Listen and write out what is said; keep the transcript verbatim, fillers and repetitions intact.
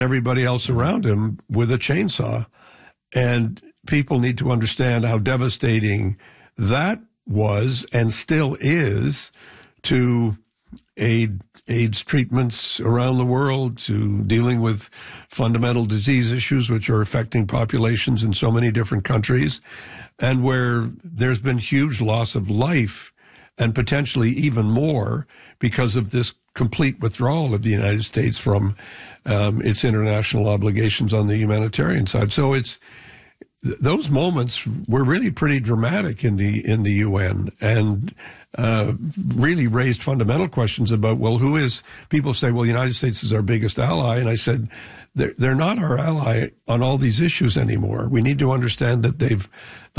everybody else around him with a chainsaw. And people need to understand how devastating that was and still is to aid, AIDS treatments around the world, to dealing with fundamental disease issues which are affecting populations in so many different countries, and where there's been huge loss of life and potentially even more because of this complete withdrawal of the United States from um, its international obligations on the humanitarian side. So it's those moments were really pretty dramatic in the in the U N and uh, really raised fundamental questions about, well, who is, people say, well, the United States is our biggest ally. And I said, they're, they're not our ally on all these issues anymore. We need to understand that they've